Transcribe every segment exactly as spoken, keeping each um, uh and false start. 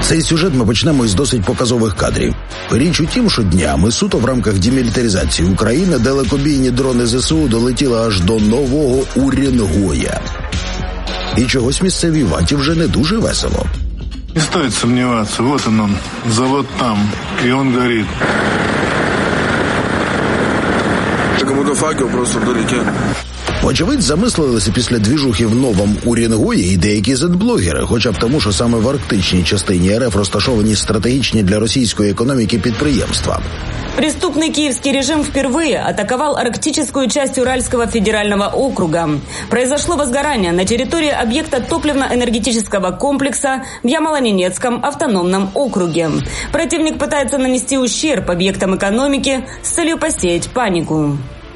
Цей сюжет ми почнемо із досить показових кадрів. Річ у тім, що днями суто в рамках демілітаризації України далекобійні дрони ЗСУ долетіли аж до нового Уренгоя. І чогось місцевій ваті вже не дуже весело. Не стоит сомневаться, вот он, он, завод там, и он горит. Кому-то факел просто вдалеке. Очевидь, замислилися після двіжухи в новому Уренгої і деякі зет-блогери, хоча б тому, що саме в арктичній частині РФ розташовані стратегічні для російської економіки підприємства. Преступный киевский режим впервые атаковал арктическую часть Уральского федерального округа. Произошло возгорание на территории объекта топливно-энергетического комплекса в Ямало-Ненецком автономном округе. Противник пытается нанести ущерб объектам экономики с целью посеять панику.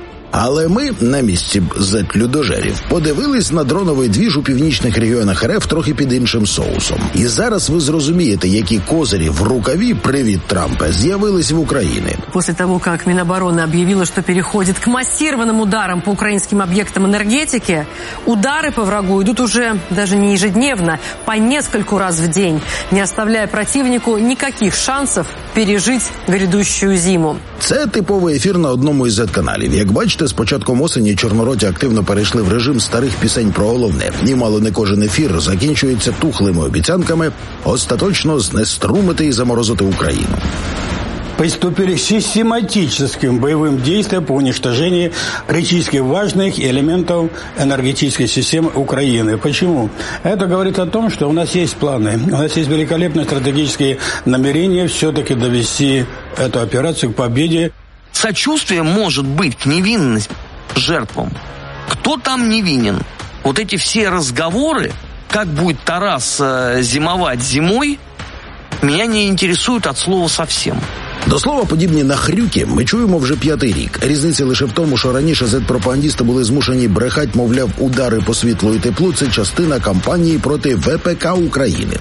Але ми, на місці зет-людожерів, подивились на дроновий двіж у північних регіонах РФ трохи під іншим соусом. І зараз ви зрозумієте, які козирі в рукаві, привіт Трампа, з'явились в Україні. После того, как Минобороны объявила, что переходит к массированным ударам по украинским объектам энергетики, удары по врагу идут уже даже не ежедневно, по нескольку раз в день, не оставляя противнику никаких шансов пережить грядущую зиму. Це типовий ефір на одному із зет-каналів. Як бачите, з початком осені чорнороті активно перейшли в режим старих пісень про головне. І мало не кожен ефір закінчується тухлими обіцянками остаточно знеструмити і заморозити Україну. Приступили к систематическим боевым действиям по уничтожению критически важных элементов энергетической системы Украины. Почему? Это говорит о том, что у нас есть планы, у нас есть великолепные стратегические намерения все-таки довести эту операцию к победе. Сочувствие может быть к невинным жертвам. Кто там невинен? Вот эти все разговоры, как будет Тарас э, зимовать зимой, меня не интересуют от слова совсем. До слова, подібні нахрюки ми чуємо вже п'ятий рік. Різниця лише в тому, що раніше зет-пропагандісти були змушені брехать, мовляв, удари по світлу і теплу – це частина кампанії проти ве пе ка України.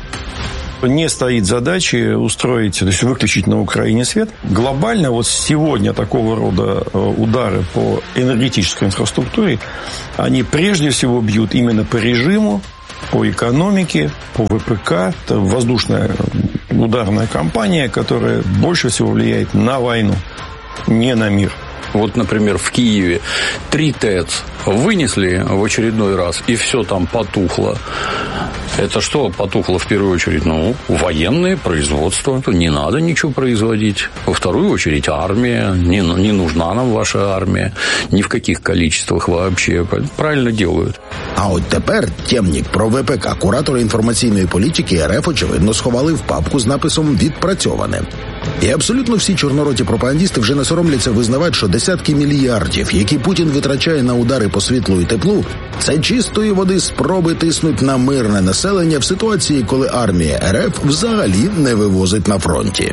Не стоит задачи устроить, то есть выключить на Украине свет. Глобально вот сегодня такого рода удары по энергетической инфраструктуре, они прежде всего бьют именно по режиму, по экономике, по вэ пэ ка. Это воздушная ударная кампания, которая больше всего влияет на войну, не на мир. Вот, например, в Киеве три ТЭЦ вынесли в очередной раз, и все там потухло. Это что потухло в первую очередь? Ну, военное производство. Не надо ничего производить. Во вторую очередь армия. Не, не нужна нам ваша армия. Ни в каких количествах вообще. Правильно делают. А от тепер темник про ве пе ка куратори інформаційної політики РФ, очевидно, сховали в папку з написом «Відпрацьоване». І абсолютно всі чорнороті пропагандісти вже не соромляться визнавати, що десятки мільярдів, які Путін витрачає на удари по світлу і теплу, це чистої води спроби тиснуть на мирне населення в ситуації, коли армія РФ взагалі не вивозить на фронті.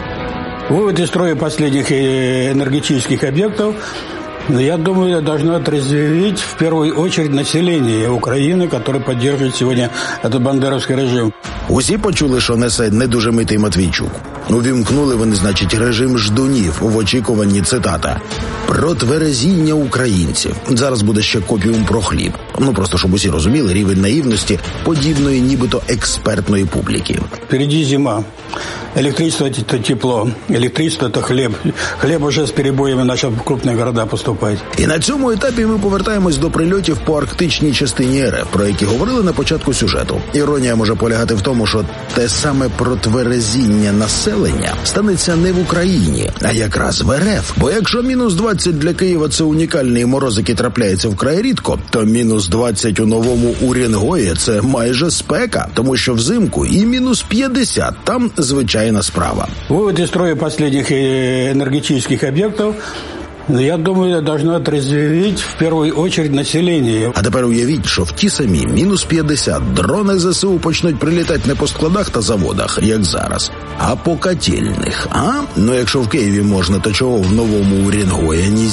Вывод из строя последних энергетических объектов, я думаю, должно отрезвить в первую очередь население Украины, которое поддерживает сегодня этот бандеровский режим. Усі почули, що несе не дуже митий Матвійчук. Увімкнули вони, значить, режим ждунів в очікуванні, цитата, «про тверезіння українців». Зараз буде ще копіум про хліб. Ну, просто, щоб усі розуміли рівень наївності подібної нібито експертної публіки. Впереди зима. Электричество – это тепло. Электричество – это хлеб. Хлеб уже с перебоями начал в крупные города поступать. І на цьому етапі ми повертаємось до прильотів по арктичній частині РФ, про які говорили на початку сюжету. Іронія може полягати в тому, що те саме протверезіння населення станеться не в Україні, а якраз в РФ. Бо якщо мінус двадцять для Києва – це унікальний мороз, який трапляється вкрай рідко, то мінус двадцять у новому Уренгої – це майже спека, тому що взимку і мінус п'ятдесят там звичайна справа. Вывод из строя последних энергетических объектов, я думаю, должно отрезвить в первую очередь население. А тепер уявіть, що в ті самі мінус п'ятдесят дрони ЗСУ почнуть прилітати не по складах та заводах, як зараз, а по котельних. А? Ну якщо в Києві можна, то чого в новому Уренгої нельзя?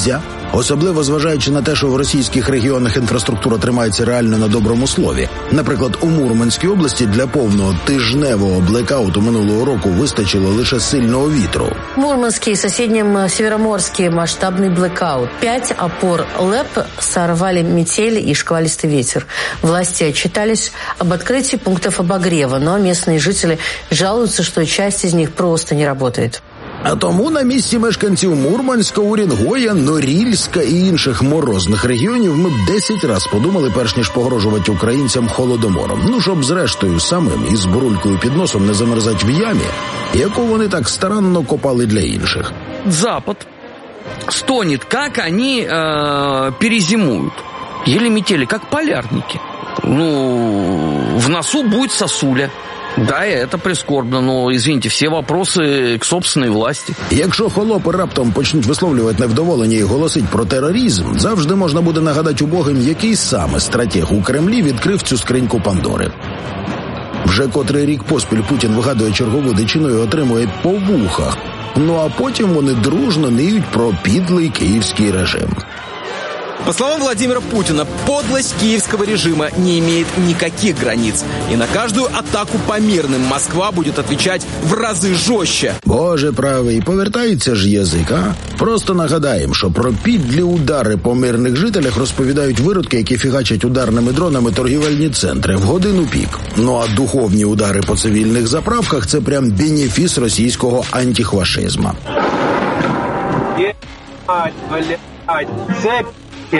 Особливо зважаючи на те, що в російських регіонах інфраструктура тримається реально на доброму слові. Наприклад, у Мурманській області для повного тижневого блекауту минулого року вистачило лише сильного вітру. Мурманский и соседнем Североморске масштабный блэкаут. Пять опор ЛЭП сорвали метели и шквалистый ветер. Власти отчитались об открытии пунктов обогрева, но местные жители жалуются, что часть из них просто не работает. А тому на місці мешканців Мурманська, Урінгоя, Норільська і інших морозних регіонів ми б десять раз подумали, перш ніж погрожувати українцям холодомором. Ну, щоб зрештою самим із бурулькою під носом не замерзать в ямі, яку вони так старанно копали для інших. Запад стонет, как они э, перезимуют. Еле метели, как полярники. Ну, в носу будет сосуля. Да, і це прискорбно, но, извините, всі вопроси к собственной власті. Якщо холопи раптом почнуть висловлювати невдоволення і голосить про тероризм, завжди можна буде нагадати убогим, який саме стратег у Кремлі відкрив цю скриньку Пандори. Вже котрий рік поспіль Путін вигадує чергову дичину і отримує по вухах. Ну а потім вони дружно ниють про підлий київський режим. По словам Владимира Путина, подлость киевского режима не имеет никаких границ. И на каждую атаку по мирным Москва будет отвечать в разы жестче. Боже правий, повертається ж язик, а? Просто нагадаємо, що про підлі удари по мирних жителях розповідають виродки, які фігачать ударними дронами торгівельні центри в годину пік. Ну а духовні удари по цивільних заправках – це прям бенефіс російського антихвашизма. Це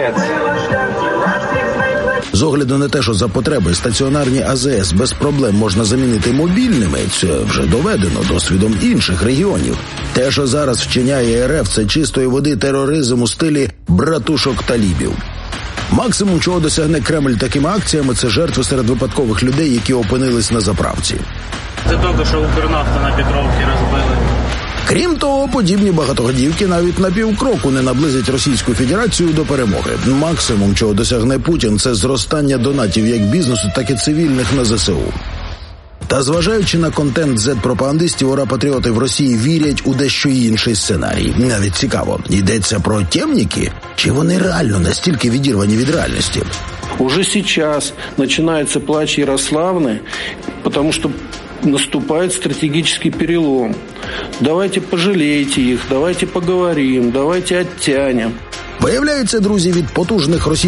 з огляду на те, що за потреби стаціонарні А З С без проблем можна замінити мобільними, це вже доведено досвідом інших регіонів. Те, що зараз вчиняє Р Ф, це чистої води тероризм у стилі братушок талібів. Максимум, чого досягне Кремль такими акціями, це жертви серед випадкових людей, які опинились на заправці. Це тільки що Укрнафта на Петровці розбили. Крім того, подібні багатогодівки навіть на півкроку не наблизять Російську Федерацію до перемоги. Максимум, чого досягне Путін, це зростання донатів як бізнесу, так і цивільних на Зе Се У. Та зважаючи на контент зет-пропагандистів, ура-патріоти в Росії вірять у дещо інший сценарій. Навіть цікаво, йдеться про темники? Чи вони реально настільки відірвані від реальності? Уже сейчас начинается плач Ярославны, потому что наступает стратегический перелом. Давайте пожалейте их, давайте поговорим, давайте оттянем. Виявляється, друзі, від потужних російських